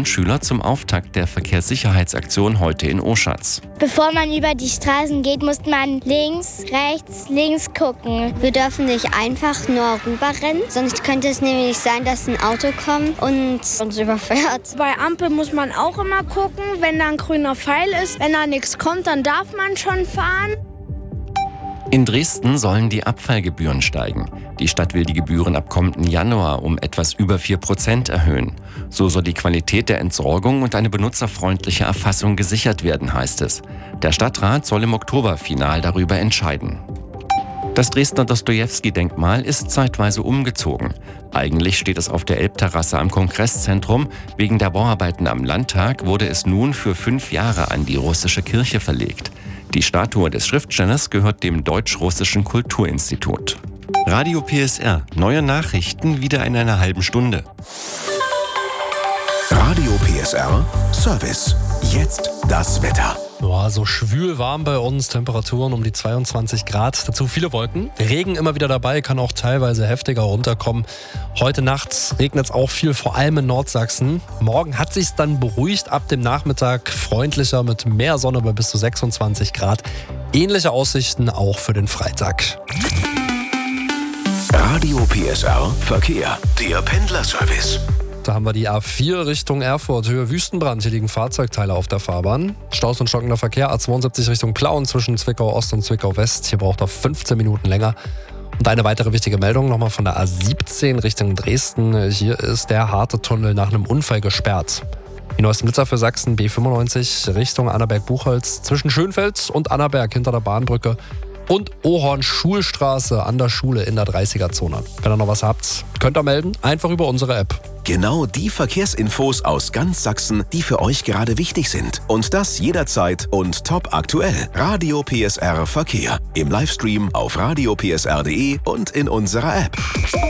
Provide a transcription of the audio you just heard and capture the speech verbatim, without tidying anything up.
und Schüler zum Auftakt der Verkehrssicherheitsaktion heute in Oschatz. Bevor man über die Straßen geht, muss man links, rechts, links gucken. Wir dürfen nicht einfach nur rüberrennen, sonst könnte es nämlich sein, dass ein Auto kommt und uns überfährt. Bei Ampel muss man auch immer gucken, wenn da ein grüner Pfeil ist. Wenn da nichts kommt, dann darf man schon fahren. In Dresden sollen die Abfallgebühren steigen. Die Stadt will die Gebühren ab kommenden Januar um etwas über vier Prozent erhöhen. So soll die Qualität der Entsorgung und eine benutzerfreundliche Erfassung gesichert werden, heißt es. Der Stadtrat soll im Oktober final darüber entscheiden. Das Dresdner Dostojewski-Denkmal ist zeitweise umgezogen. Eigentlich steht es auf der Elbterrasse am Kongresszentrum. Wegen der Bauarbeiten am Landtag wurde es nun für fünf Jahre an die russische Kirche verlegt. Die Statue des Schriftstellers gehört dem Deutsch-Russischen Kulturinstitut. Radio P S R. Neue Nachrichten wieder in einer halben Stunde. Radio P S R Service. Jetzt das Wetter. Ja, so schwül warm bei uns, Temperaturen um die zweiundzwanzig Grad, dazu viele Wolken. Regen immer wieder dabei, kann auch teilweise heftiger runterkommen. Heute Nacht regnet es auch viel, vor allem in Nordsachsen. Morgen hat sich's dann beruhigt, ab dem Nachmittag freundlicher mit mehr Sonne bei bis zu sechsundzwanzig Grad. Ähnliche Aussichten auch für den Freitag. Radio P S R Verkehr, der Pendlerservice. Da haben wir die A vier Richtung Erfurt, Höhe Wüstenbrand. Hier liegen Fahrzeugteile auf der Fahrbahn. Staus und stockender Verkehr, A zweiundsiebzig Richtung Plauen zwischen Zwickau Ost und Zwickau West. Hier braucht er fünfzehn Minuten länger. Und eine weitere wichtige Meldung nochmal von der A siebzehn Richtung Dresden. Hier ist der harte Tunnel nach einem Unfall gesperrt. Die neuesten Blitzer für Sachsen, B fünfundneunzig Richtung Annaberg-Buchholz zwischen Schönfeld und Annaberg hinter der Bahnbrücke. Und Ohorn-Schulstraße an der Schule in der dreißiger-Zone. Wenn ihr noch was habt, könnt ihr melden, einfach über unsere App. Genau die Verkehrsinfos aus ganz Sachsen, die für euch gerade wichtig sind. Und das jederzeit und top aktuell. Radio P S R Verkehr. Im Livestream auf radio p s r punkt d e und in unserer App.